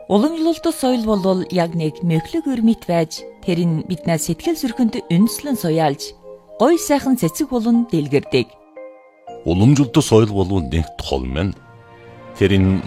Уламжлалт соёл бол яг нэг мөхлөг өрмөт байж тэр нь биднээс сэтгэл зүрхэнд үндэслэн суяалж гоё сайхан цэцэг болон дэлгэрдэг. Уламжлалт соёл бол нэг тол мэн. Тэр нь